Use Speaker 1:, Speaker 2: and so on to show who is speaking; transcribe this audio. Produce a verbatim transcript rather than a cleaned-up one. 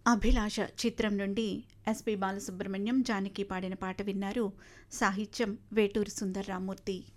Speaker 1: అభిలాష చిత్రం నుండి ఎస్పి బాలసుబ్రహ్మణ్యం, జానకి పాడిన పాట విన్నారు. సాహిత్యం వేటూరి సుందర్రామూర్తి.